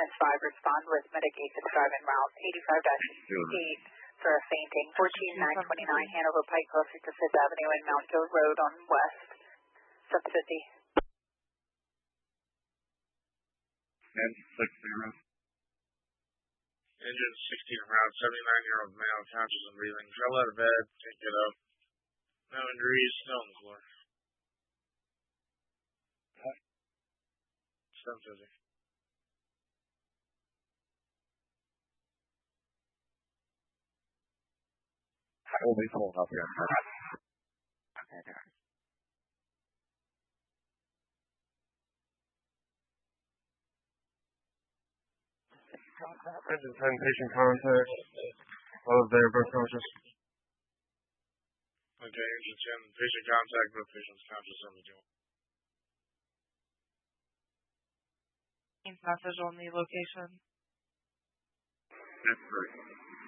5, respond with medic 865 en route, 85-8 for a fainting, 14929 Hanover Pike, closer to 5th Avenue and Mount Joe Road on West, sub 50. And 6-0. Engine 16 route, 79-year-old male, conscious and breathing, fell out of bed, can't get up. No injuries, still on the floor. 750. We'll be pulling up here. Okay. Engine 10, patient contact. Both there, both conscious. Okay, engine 10, patient contact, both patients conscious on the joint. Message on the location. That's correct.